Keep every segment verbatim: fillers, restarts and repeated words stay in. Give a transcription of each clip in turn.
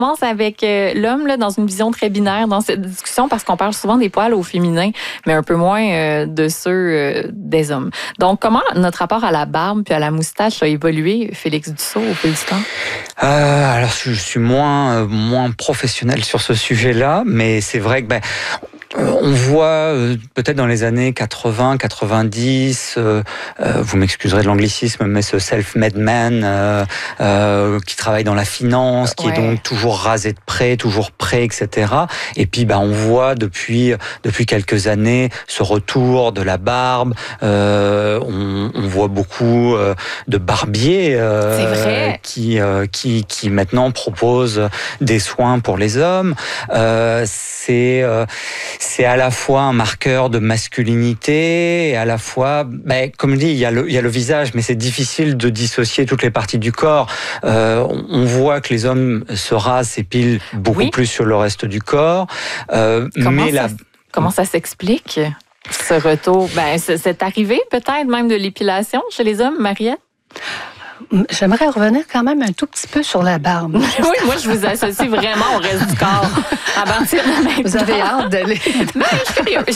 commence avec euh, l'homme là, dans une vision très binaire dans cette discussion parce qu'on parle souvent des poils au féminin, mais un peu moins euh, de ceux euh, des hommes. Donc, comment notre rapport à la barbe puis à la moustache a évolué, Félix Dussault, au fil du temps? Euh, alors, je, je suis moins, euh, moins professionnel sur ce sujet-là, mais c'est vrai que ben, on voit euh, peut-être dans les années quatre-vingts, quatre-vingt-dix, euh, euh, vous m'excuserez de l'anglicisme, mais ce self-made man euh, euh, qui travaille dans la finance, qui ouais. est donc toujours rasé de près, toujours prêt, et cetera. Et puis, bah, on voit depuis depuis quelques années ce retour de la barbe. Euh, on, on voit beaucoup euh, de barbiers euh, qui euh, qui qui maintenant proposent des soins pour les hommes. Euh, c'est euh, C'est à la fois un marqueur de masculinité et à la fois, ben, comme je dis, il y a le, il y a le visage, mais c'est difficile de dissocier toutes les parties du corps. Euh, on voit que les hommes se rasent, s'épilent beaucoup oui. plus sur le reste du corps. Euh, comment, mais ça, la... comment ça s'explique, ce retour? Ben, c'est arrivé peut-être même de l'épilation chez les hommes, Mariette? J'aimerais revenir quand même un tout petit peu sur la barbe. Oui, moi, je vous associe vraiment au reste du corps. À partir de maintenant. Vous avez hâte d'aller. Ben, je suis curieuse.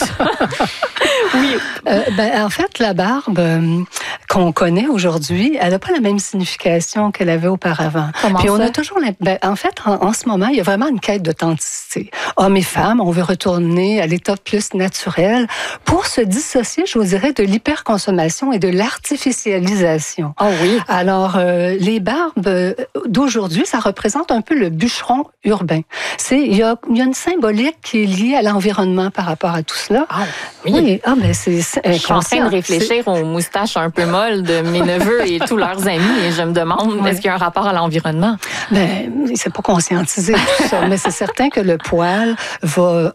Oui. Euh, ben, en fait, la barbe euh, qu'on connaît aujourd'hui, elle n'a pas la même signification qu'elle avait auparavant. Comment Puis on ça? a toujours ben, en fait, en, en ce moment, il y a vraiment une quête d'authenticité. Hommes et femmes, on veut retourner à l'état plus naturel pour se dissocier, je vous dirais, de l'hyperconsommation et de l'artificialisation. Oh oui. Alors, Alors, euh, les barbes d'aujourd'hui, ça représente un peu le bûcheron urbain. C'est, il y a, il y a une symbolique qui est liée à l'environnement par rapport à tout cela. Ah, oui. oui. Ah, ben c'est, c'est je suis en train de réfléchir c'est... aux moustaches un peu molles de mes neveux et tous leurs amis et je me demande, oui. est-ce qu'il y a un rapport à l'environnement? Ben, c'est pas conscientisé tout ça, mais c'est certain que le poil va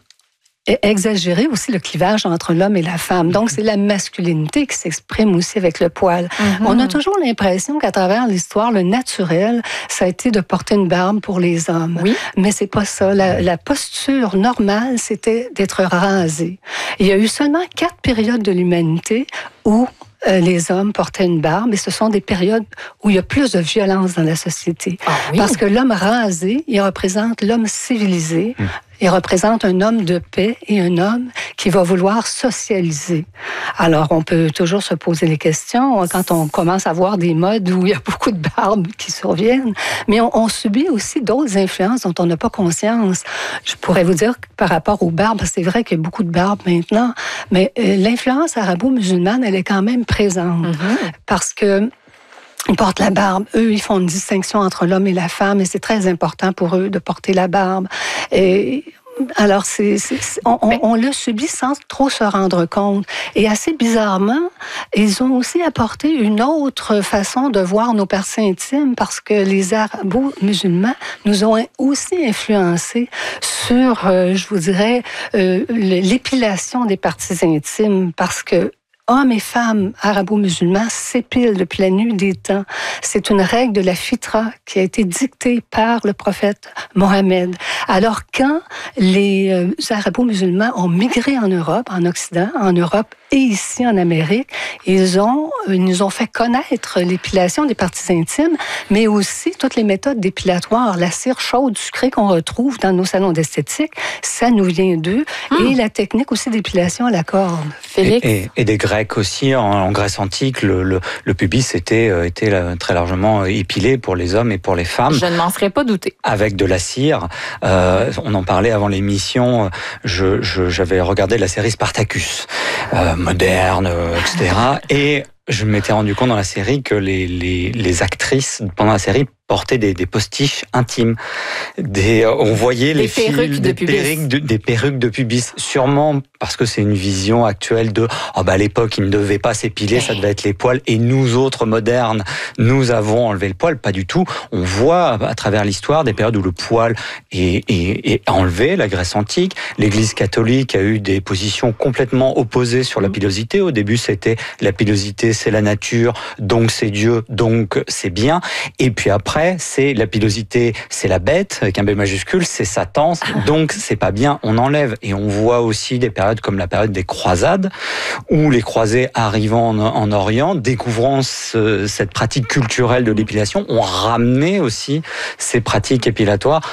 exagérer aussi le clivage entre l'homme et la femme. Donc, c'est la masculinité qui s'exprime aussi avec le poil. Mm-hmm. On a toujours l'impression qu'à travers l'histoire, le naturel, ça a été de porter une barbe pour les hommes. Oui. Mais c'est pas ça. La, la posture normale, c'était d'être rasé. Il y a eu seulement quatre périodes de l'humanité où Euh, les hommes portaient une barbe et ce sont des périodes où il y a plus de violence dans la société. Ah oui? Parce que l'homme rasé, il représente l'homme civilisé, mmh. il représente un homme de paix et un homme qui va vouloir socialiser. Alors, on peut toujours se poser les questions quand on commence à voir des modes où il y a beaucoup de barbes qui surviennent, mais on, on subit aussi d'autres influences dont on n'a pas conscience. Je pourrais vous dire que par rapport aux barbes, c'est vrai qu'il y a beaucoup de barbes maintenant, mais euh, l'influence arabo-musulmane, elle est quand même présente. Mm-hmm. Parce que ils portent la barbe. Eux, ils font une distinction entre l'homme et la femme et c'est très important pour eux de porter la barbe. Et alors, c'est, c'est, on, on, on l'a subi sans trop se rendre compte. Et assez bizarrement, ils ont aussi apporté une autre façon de voir nos parties intimes parce que les arabo-musulmans nous ont aussi influencés sur, euh, je vous dirais, euh, l'épilation des parties intimes parce que hommes et femmes arabo-musulmans s'épilent depuis la nuit des temps. C'est une règle de la fitra qui a été dictée par le prophète Mohammed. Alors, quand les euh, arabo-musulmans ont migré en Europe, en Occident, en Europe et ici en Amérique, ils, ont, ils nous ont fait connaître l'épilation des parties intimes, mais aussi toutes les méthodes dépilatoires. La cire chaude sucrée qu'on retrouve dans nos salons d'esthétique, ça nous vient d'eux. Hum. Et la technique aussi d'épilation à la corde. Félix? Et, et, et des Grecs aussi, en, en Grèce antique, le, le, le pubis était, était très largement épilé pour les hommes et pour les femmes. Je ne m'en serais pas douté. Avec de la cire. Euh, on en parlait avant l'émission, je, je, j'avais regardé la série Spartacus, euh, moderne, et cetera. Et je m'étais rendu compte dans la série que les, les, les actrices, pendant la série, portaient des, des postiches intimes. Des, on voyait des les perruques fils, de des, pubis. perruques de, des perruques de pubis. Sûrement parce que c'est une vision actuelle de oh bah à l'époque, ils ne devaient pas s'épiler, ça devait être les poils. Et nous autres modernes, nous avons enlevé le poil. Pas du tout. On voit à travers l'histoire des périodes où le poil est, est, est enlevé, la Grèce antique. L'Église catholique a eu des positions complètement opposées sur la pilosité. Au début, c'était la pilosité, c'est la nature, donc c'est Dieu, donc c'est bien. Et puis après, après, c'est la pilosité, c'est la bête, avec un B majuscule, c'est Satan, donc c'est pas bien, on enlève. Et on voit aussi des périodes comme la période des croisades, où les croisés arrivant en, en Orient, découvrant ce, cette pratique culturelle de l'épilation, ont ramené aussi ces pratiques épilatoires